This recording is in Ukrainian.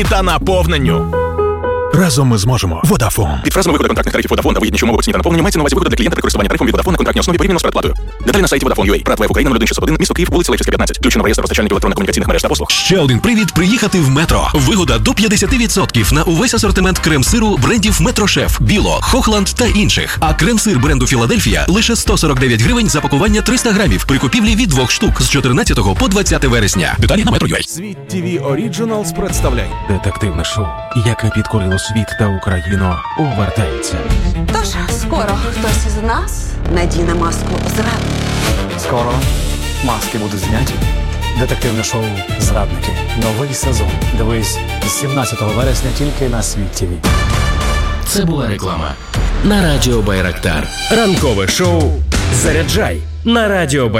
та наповненню. Разом ми зможемо. Vodafone. Під фразами виходу контрактних тарифів Vodafone та вигідніші умови ціні та наповнення мається на увазі виходу для клієнта при користуванні тарифом від Vodafone на контрактній основі порівняно з передплатою. Деталі на сайті Vodafone.ua. Прат.ВФ Україна 0161, місто Київ, вулиця Левчинська, 15. Включено в реєстр постачальників електронно-комунікаційних мереж та послуг. Ще один привід приїхати в Метро. Вигода до 50% на увесь асортимент крем-сиру брендів Метрошеф, Біло, Хохланд та інших. А крем-сир бренду Філадельфія лише 149 гривень за пакування 300 грамів при купівлі від 2 штук з 14 по 20 вересня. Деталі на Metro.ua. Світ ТВ Оріджиналс представляє Детективне шоу, яке підкорило світ та Україну, повертається. Тож, скоро хтось із нас надіне маску зрадника. Скоро маски будуть зняті. Детективне шоу «Зрадники». Новий сезон. Дивись з 17 вересня тільки на Світ ТВ. Це була реклама на Радіо Байрактар. Ранкове шоу «Заряджай» на Радіо Байрактар.